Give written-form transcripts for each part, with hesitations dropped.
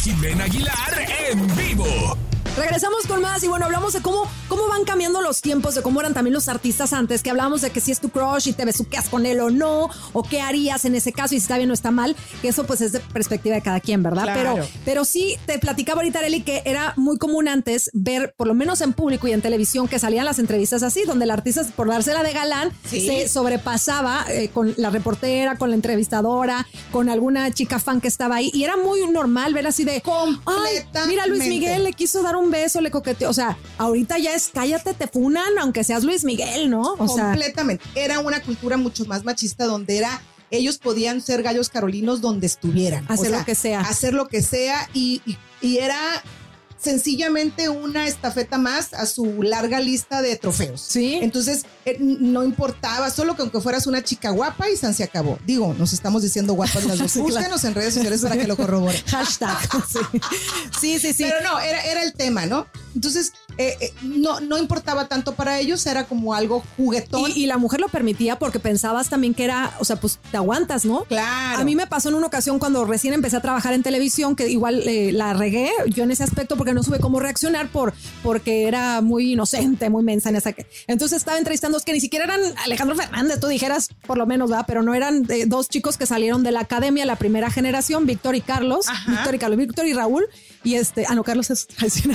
Jimena Aguilar en vivo. Regresamos con más y bueno, hablamos de cómo van cambiando los tiempos, de cómo eran también los artistas antes, que hablábamos de que si es tu crush y te besuqueas con él o no, o qué harías en ese caso y si está bien o está mal, que eso pues es de perspectiva de cada quien, ¿verdad? Claro. Pero sí, te platicaba ahorita, Arely, que era muy común antes ver, por lo menos en público y en televisión, que salían las entrevistas así, donde el artista, por dársela de galán, se sobrepasaba con la reportera, con la entrevistadora, con alguna chica fan que estaba ahí, y era muy normal ver así de, ay, mira, Luis Miguel le quiso dar un beso, le coqueteó, o sea, ahorita ya es cállate, te funan, aunque seas Luis Miguel, ¿no? O completamente. Era una cultura mucho más machista donde ellos podían ser gallos carolinos donde estuvieran. Hacer lo que sea. Hacer lo que sea y era sencillamente una estafeta más a su larga lista de trofeos. Sí. Entonces, no importaba, solo que aunque fueras una chica guapa y se acabó. Digo, nos estamos diciendo guapas las dos. Sí, búsquenos en redes sociales para que lo corroboren. Hashtag. Sí. Pero no, era el tema, ¿no? Entonces, no importaba tanto para ellos, era como algo juguetón. Y la mujer lo permitía porque pensabas también que era, o sea, pues te aguantas, ¿no? Claro. A mí me pasó en una ocasión cuando recién empecé a trabajar en televisión, que igual la regué yo en ese aspecto porque no supe cómo reaccionar porque era muy inocente, muy mensa en esa. Entonces estaba entrevistando, es que ni siquiera eran Alejandro Fernández, tú dijeras por lo menos, ¿verdad? Pero no eran dos chicos que salieron de la academia, la primera generación, Víctor y Carlos. Víctor y Raúl. Y no, Carlos es...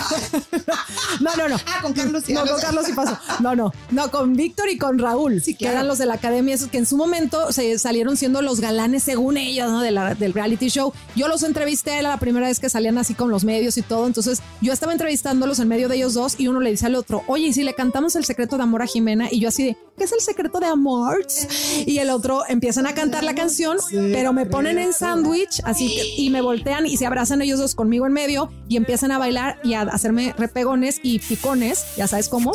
No. Con Carlos sí. No, con Carlos sí pasó. No, con Víctor y con Raúl, sí, que eran los de la academia, esos que en su momento se salieron siendo los galanes según ellos, ¿no? Del reality show. Yo los entrevisté, era la primera vez que salían así con los medios y todo, entonces yo estaba entrevistándolos en medio de ellos dos y uno le dice al otro, oye, ¿y si le cantamos El secreto de amor a Jimena? Y yo así de, ¿qué es el secreto de amor? Y el otro empiezan a cantar la canción, pero me ponen en sándwich, así y me voltean y se abrazan ellos dos conmigo en medio y empiezan a bailar y a hacerme repegones y picones, ya sabes cómo.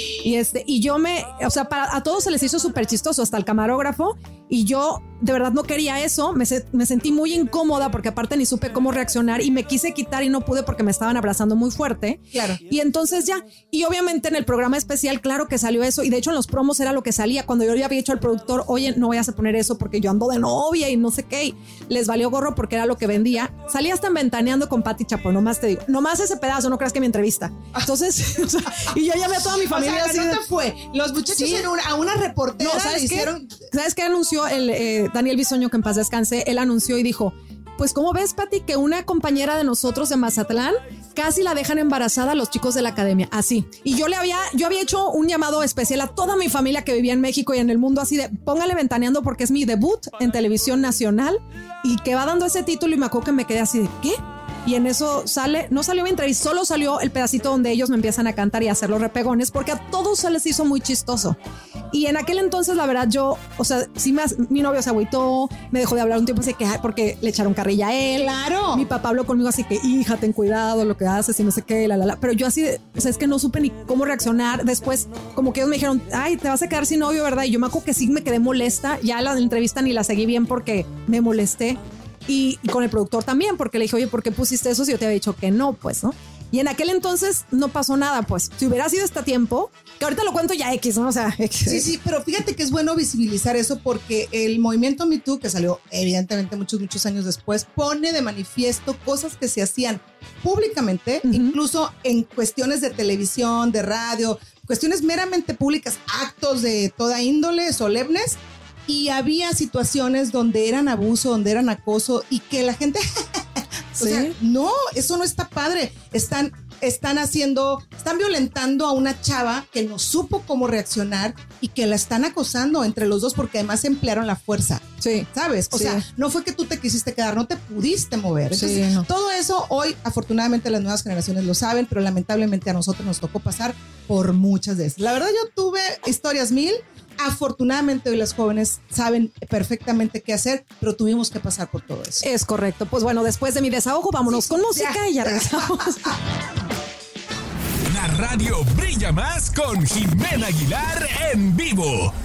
Y yo o sea, a todos se les hizo súper chistoso, hasta el camarógrafo, y yo de verdad no quería eso, me sentí muy incómoda porque aparte ni supe cómo reaccionar y me quise quitar y no pude porque me estaban abrazando muy fuerte. Claro. Y entonces ya, y obviamente en el programa especial, claro que salió eso, y de hecho en los promos era lo que salía, cuando yo ya había dicho al productor, oye, no vayas a poner eso porque yo ando de novia y no sé qué, y les valió gorro porque era lo que vendía. Salía hasta Ventaneando con Pati Chapoy, nomás te digo, nomás ese pedazo, no creas que mi entrevista. Entonces, o sea, y yo llamé a toda mi familia. O sea, no te fue. Los muchachos a una reportera le hicieron. ¿Sabes qué anunció el Daniel Bisoño, que en paz descanse? Él anunció y dijo, pues ¿cómo ves, Pati, que una compañera de nosotros de Mazatlán casi la dejan embarazada a los chicos de la academia? Así. Y yo había hecho un llamado especial a toda mi familia que vivía en México y en el mundo, así de póngale Ventaneando porque es mi debut en televisión nacional, y que va dando ese título, y me acuerdo que me quedé así de ¿qué? Y en eso no salió mi entrevista, solo salió el pedacito donde ellos me empiezan a cantar y a hacer los repegones, porque a todos se les hizo muy chistoso. Y en aquel entonces, la verdad, yo, o sea, sí mi novio se agüitó, me dejó de hablar un tiempo así que, porque le echaron carrilla a él. Claro. Mi papá habló conmigo así que, hija, ten cuidado lo que haces y no sé qué, Pero yo así, o sea, es que no supe ni cómo reaccionar. Después, como que ellos me dijeron, ay, te vas a quedar sin novio, ¿verdad? Y yo me acuerdo que sí me quedé molesta. Ya la entrevista ni la seguí bien porque me molesté. Y con el productor también, porque le dije, oye, ¿por qué pusiste eso si yo te había dicho que no? Pues, ¿no? Y en aquel entonces no pasó nada, pues. Si hubiera sido este tiempo, que ahorita lo cuento ya X, ¿no? O sea, X. Sí, pero fíjate que es bueno visibilizar eso porque el movimiento Me Too, que salió evidentemente muchos años después, pone de manifiesto cosas que se hacían públicamente, incluso en cuestiones de televisión, de radio, cuestiones meramente públicas, actos de toda índole, solemnes. Y había situaciones donde eran abuso, donde eran acoso y que la gente, o sea, no, eso no está padre. Están violentando a una chava que no supo cómo reaccionar y que la están acosando entre los dos porque además emplearon la fuerza. Sí. ¿Sabes? O sea, no fue que tú te quisiste quedar, no te pudiste mover. Entonces, todo eso hoy, afortunadamente, las nuevas generaciones lo saben, pero lamentablemente a nosotros nos tocó pasar por muchas de esas. La verdad, yo tuve historias mil. Afortunadamente hoy los jóvenes saben perfectamente qué hacer, pero tuvimos que pasar por todo eso. Es correcto. Pues bueno, después de mi desahogo, vámonos con música y ya regresamos. La radio brilla más con Jimena Aguilar en vivo.